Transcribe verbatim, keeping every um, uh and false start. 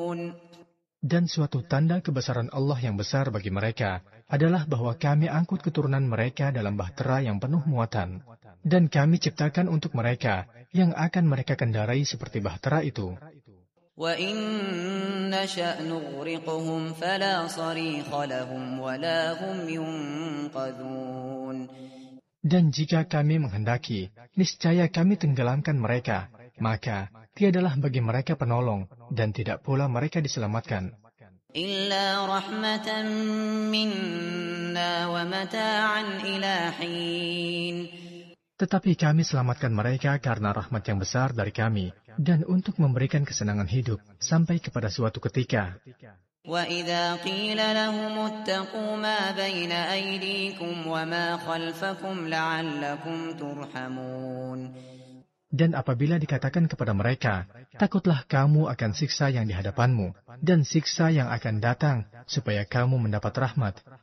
Dan suatu tanda kebesaran Allah yang besar bagi mereka adalah bahwa kami angkut keturunan mereka dalam bahtera yang penuh muatan. Dan kami ciptakan untuk mereka yang akan mereka kendarai seperti bahtera itu. وَإِن نَّشَأْ نُغْرِقْهُمْ فَلَا صَرِيخَ لَهُمْ وَلَا هُمْ يُنقَذُونَ. Dan jika kami menghendaki, niscaya kami tenggelamkan mereka, maka tiadalah bagi mereka penolong, dan tidak pula mereka diselamatkan. إِلَّا رَحْمَةً مِنَّا وَمَتَاعًا إِلَى حِينٍ. Tetapi kami selamatkan mereka karena rahmat yang besar dari kami, dan untuk memberikan kesenangan hidup sampai kepada suatu ketika. وَإِذَا قِيلَ لَهُمُ اتَّقُوا مَا بَيْنَ أَيْدِيكُمْ وَمَا خَلْفَكُمْ لَعَلَّكُمْ تُرْحَمُونَ. Dan apabila dikatakan kepada mereka, takutlah kamu akan siksa yang di hadapanmu, dan siksa yang akan datang, supaya kamu mendapat rahmat,